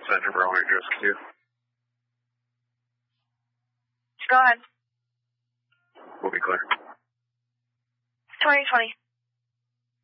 Center Bravo address Q. Go ahead. We'll be clear. 2020.